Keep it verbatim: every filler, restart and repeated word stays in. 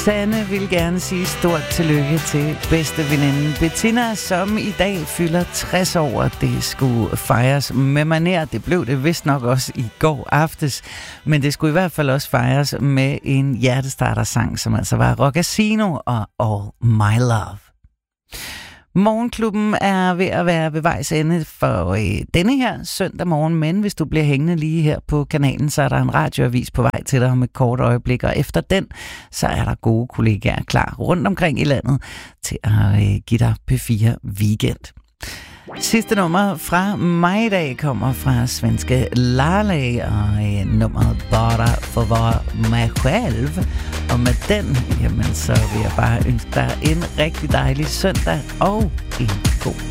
Sanne vil gerne sige stort tillykke til bedste veninde Bettina, som i dag fylder tres år. Det skulle fejres med maner. Det blev det vist nok også i går aftes. Men det skulle i hvert fald også fejres med en hjertestarter-sang, som altså var Rockasino og All My Love. Morgenklubben er ved at være ved vejs ende for øh, denne her søndag morgen, men hvis du bliver hængende lige her på kanalen, så er der en radioavis på vej til dig om et kort øjeblik, og efter den, så er der gode kollegaer klar rundt omkring i landet til at øh, give dig P fire Weekend. Sidste nummer fra mig i dag kommer fra svenske Lale, og øh, nummeret Bara for var mig selv. Og med den, jamen så vil jeg bare ønske dig en rigtig dejlig søndag og en god